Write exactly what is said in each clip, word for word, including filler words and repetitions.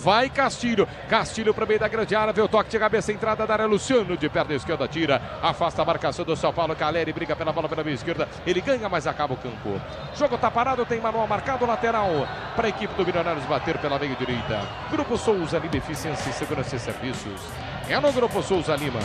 vai Castilho. Castilho para o meio da grande área, vê o toque de cabeça, entrada da área, Luciano de perna esquerda tira, afasta a marcação do São Paulo. Caleri briga pela bola pela meia esquerda, ele ganha, mas acaba o campo. O jogo tá parado, tem manual marcado, lateral para a equipe do Milionários bater pela meia direita. Grupo Souza Lima, Eficiência, Segurança e Serviços. É no Grupo Souza Lima.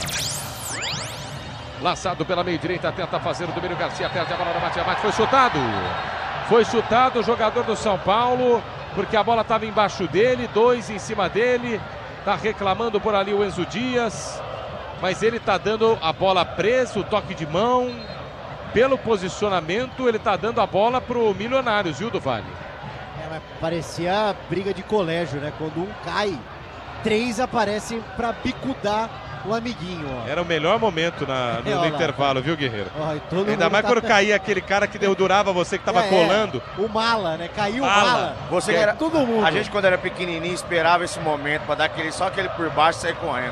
Laçado pela meia direita, tenta fazer o Domínio Garcia, perde a bola no bate-a-bate, foi chutado. Foi chutado o jogador do São Paulo, porque a bola estava embaixo dele, dois em cima dele. Tá reclamando por ali o Enzo Dias, mas ele tá dando a bola presa, o toque de mão. Pelo posicionamento, ele tá dando a bola pro Milionários, viu, do Vale? É, mas parecia briga de colégio, né? Quando um cai, três aparecem pra bicudar o amiguinho, ó. Era o melhor momento na, no, é, no intervalo, viu, Guerreiro? Ó, Ainda mais tá... quando caía aquele cara que durdurava você, que tava é, colando. O Mala, né? Caiu o Mala. Mala. Você era... Todo mundo. A gente, quando era pequenininho, esperava esse momento pra dar aquele, só aquele por baixo e sair correndo.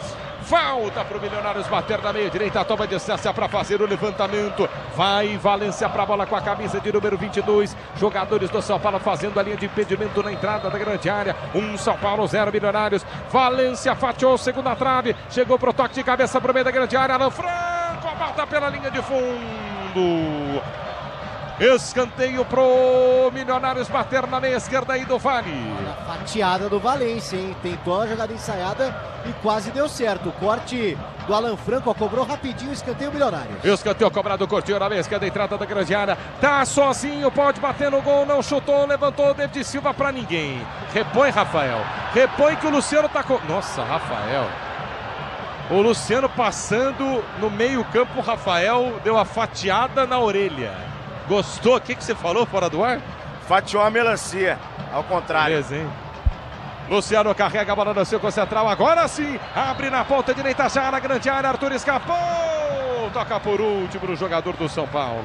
Falta para o Milionários bater na meia direita, toma distância para fazer o levantamento. Vai Valência para a bola com a camisa de número vinte e dois. Jogadores do São Paulo fazendo a linha de impedimento na entrada da grande área. Um São Paulo, zero Milionários. Valência fatiou, segunda trave. Chegou para o toque de cabeça para o meio da grande área. Alan Franco, a bola pela linha de fundo. Escanteio pro Milionários bater na meia esquerda aí do Vale. A fatiada do Valência, hein? Tentou a jogada ensaiada e quase deu certo. O corte do Alan Franco, ó, cobrou rapidinho o escanteio Milionários. Escanteio cobrado, cortinho na meia esquerda, entrada da grande área. Tá sozinho, pode bater no gol, não chutou, levantou, David Silva pra ninguém. Repõe, Rafael. Repõe que o Luciano tá com... Nossa, Rafael. O Luciano passando no meio campo, o Rafael deu a fatiada na orelha. Gostou? O que, que você falou fora do ar? Fatiou a melancia, ao contrário. Beleza, hein? Luciano carrega a bola no círculo central, agora sim, abre na ponta direita já na grande área, Arthur escapou, toca por último no jogador do São Paulo.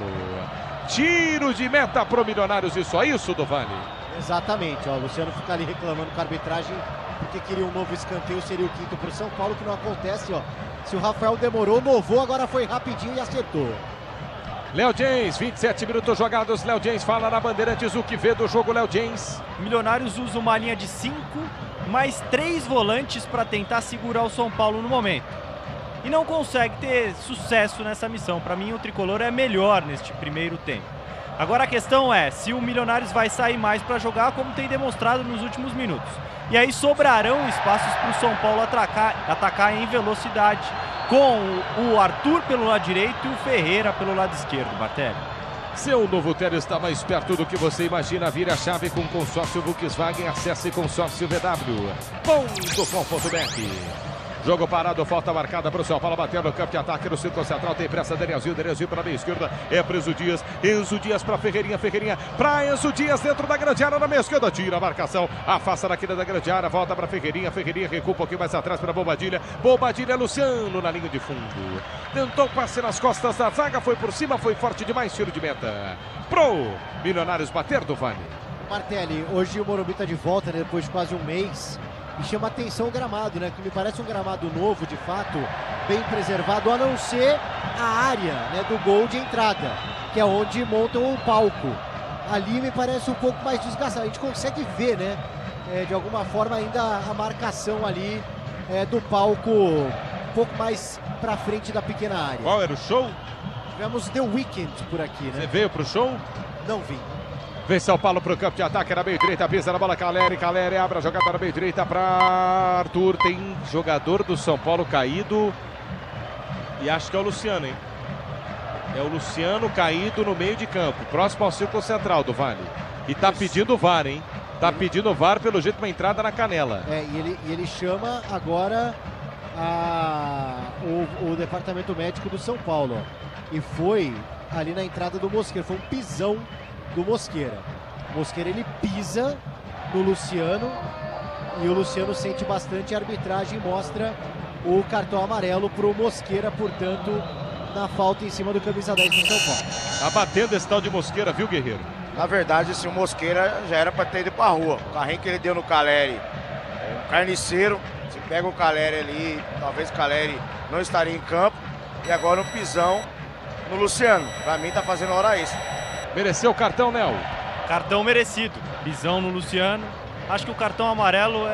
Tiro de meta pro Milionários, isso é isso, do Vale. Exatamente, ó, o Luciano fica ali reclamando com a arbitragem, porque queria um novo escanteio, seria o quinto pro São Paulo, que não acontece, ó. Se o Rafael demorou, novou, agora foi rapidinho e acertou. Léo James, vinte e sete minutos jogados. Léo James fala na Bandeirantes o que vê do jogo. Léo James. Milionários usa uma linha de cinco, mais três volantes para tentar segurar o São Paulo no momento. E não consegue ter sucesso nessa missão. Para mim, o tricolor é melhor neste primeiro tempo. Agora a questão é se o Milionários vai sair mais para jogar, como tem demonstrado nos últimos minutos. E aí sobrarão espaços para o São Paulo atacar, atacar em velocidade, com o Arthur pelo lado direito e o Ferreira pelo lado esquerdo, Bartelli. Seu novo Tênis está mais perto do que você imagina. Vire a chave com o consórcio Volkswagen. Acesse consórcio v w ponto com ponto b r. Jogo parado, falta marcada para o São Paulo bater no campo de ataque no círculo central. Tem pressa, Danielzinho, Danielzinho para a meia esquerda. É preso Dias, Enzo Dias para Ferreirinha, Ferreirinha para Enzo Dias dentro da grande área na meia esquerda. Tira a marcação, afasta daquele da grande área, volta para Ferreirinha, Ferreirinha recua um pouquinho mais atrás para Bobadilha. Bobadilha, Luciano na linha de fundo. Tentou passe nas costas da zaga, foi por cima, foi forte demais, tiro de meta. Pro Milionários bater do Vale. Martelli, hoje o Morumbi está de volta, né, depois de quase um mês. E chama atenção o gramado, né? Que me parece um gramado novo, de fato, bem preservado, a não ser a área, né, do gol de entrada, que é onde montam o palco. Ali me parece um pouco mais desgastado. A gente consegue ver, né? É, de alguma forma ainda a marcação ali é, do palco um pouco mais pra frente da pequena área. Qual era o show? Tivemos The Weeknd por aqui, né? Você veio pro show? Não vi. Vem São Paulo pro campo de ataque, na meio direita, pisa na bola, Caleri, Caleri abre a jogada na meio direita para Arthur. Tem jogador do São Paulo caído e acho que é o Luciano, hein? É o Luciano caído no meio de campo, próximo ao círculo central do Vale. E tá pedindo o V A R, hein? Tá pedindo o V A R pelo jeito, uma entrada na canela. É, e ele, e ele chama agora a, o, o departamento médico do São Paulo, ó. E foi ali na entrada do Mosqueira, foi um pisão do Mosqueira. O Mosqueira, ele pisa no Luciano e o Luciano sente bastante. A arbitragem mostra o cartão amarelo pro Mosqueira, portanto, na falta em cima do camisa dez do São Paulo. Tá batendo esse tal de Mosqueira, viu, Guerreiro? Na verdade, esse Mosqueira já era para ter ido pra rua. O carrinho que ele deu no Caleri, é um carniceiro. Se pega o Caleri ali, talvez o Caleri não estaria em campo. E agora um pisão no Luciano. Pra mim tá fazendo hora extra. Mereceu o cartão, Nel? Cartão merecido. Pisão no Luciano. Acho que o cartão amarelo é